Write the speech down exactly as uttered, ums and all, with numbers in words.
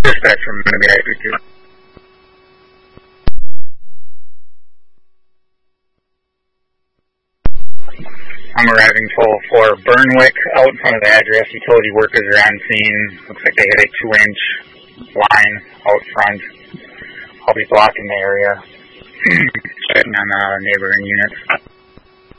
Dispatch from Miami I P two. I'm arriving toll for Burnwick, out in front of the address. Utility workers are on scene. Looks like they hit a two-inch line out front. I'll be blocking the area, checking on uh, neighboring units.